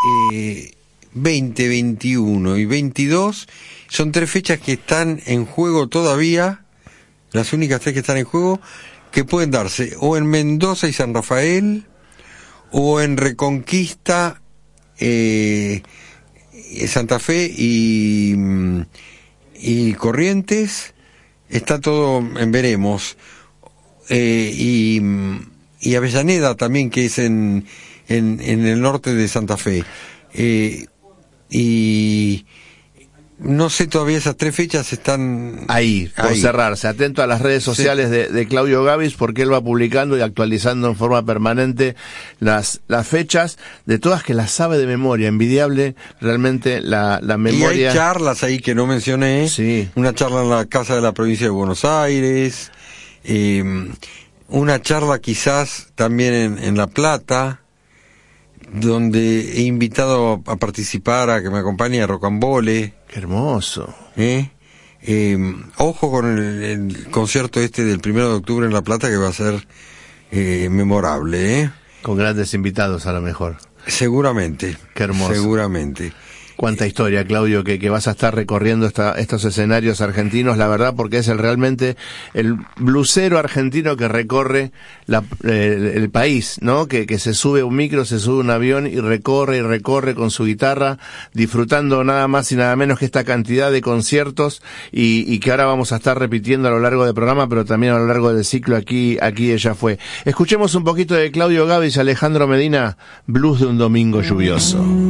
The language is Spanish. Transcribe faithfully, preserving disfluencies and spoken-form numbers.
eh, veinte, veintiuno y veintidós son tres fechas que están en juego todavía, las únicas tres que están en juego, que pueden darse o en Mendoza y San Rafael, o en Reconquista, eh, Santa Fe y, y Corrientes. Está todo en veremos. Eh, y, y Avellaneda también, que es en, en, en el norte de Santa Fe. Eh, y no sé, todavía esas tres fechas están ahí, por ahí. cerrarse. Atento a las redes sociales, sí, de, de Claudio Gavis, porque él va publicando y actualizando en forma permanente las las fechas, de todas que las sabe de memoria. Envidiable realmente la, la memoria. Y hay charlas ahí que no mencioné. Sí. Una charla en la Casa de la Provincia de Buenos Aires, eh, una charla quizás también en, en La Plata, donde he invitado a participar, a que me acompañe a Rocambole. ¡Qué hermoso! ¿Eh? Eh, ojo con el, el concierto este del primero de octubre en La Plata, que va a ser eh, memorable, ¿eh? Con grandes invitados a lo mejor. Seguramente. ¡Qué hermoso! Seguramente. Cuánta historia, Claudio, que, que vas a estar recorriendo esta, estos escenarios argentinos, la verdad, porque es el realmente el blusero argentino que recorre la, eh, el país, ¿no? Que, que se sube a un micro, se sube a un avión y recorre y recorre con su guitarra, disfrutando nada más y nada menos que esta cantidad de conciertos y, y que ahora vamos a estar repitiendo a lo largo del programa, pero también a lo largo del ciclo aquí, aquí ella fue. Escuchemos un poquito de Claudio Gavis y Alejandro Medina, Blues de un domingo lluvioso.